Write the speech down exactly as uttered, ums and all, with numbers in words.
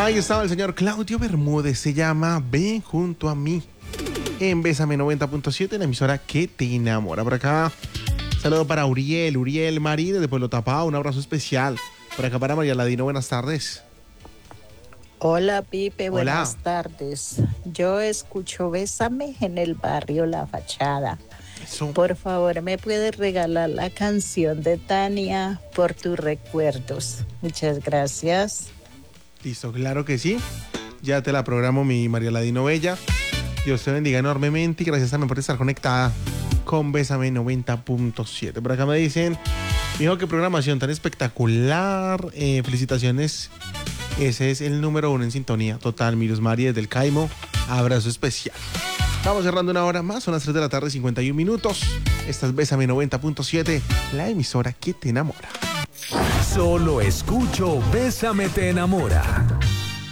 Ahí estaba el señor Claudio Bermúdez, se llama Ven junto a mí. En Bésame noventa punto siete, la emisora que te enamora. Por acá, saludo para Uriel, Uriel Marí desde Pueblo Tapao, un abrazo especial. Por acá para María Ladino, buenas tardes. Hola Pipe, Hola. Buenas tardes. Yo escucho Bésame en el barrio La Fachada. Eso. Por favor, ¿me puedes regalar la canción de Tania por tus recuerdos? Muchas gracias. Listo, claro que sí. Ya te la programo, mi María Ladino Bella. Dios te bendiga enormemente y gracias también por estar conectada con Bésame noventa punto siete. Por acá me dicen, mijo, qué programación tan espectacular. Eh, felicitaciones. Ese es el número uno en sintonía. Total, Mirus Mari desde el Caimo. Abrazo especial. Vamos cerrando una hora más. Son las tres de la tarde, cincuenta y un minutos. Esta es Bésame noventa punto siete, la emisora que te enamora. Solo escucho Bésame te enamora.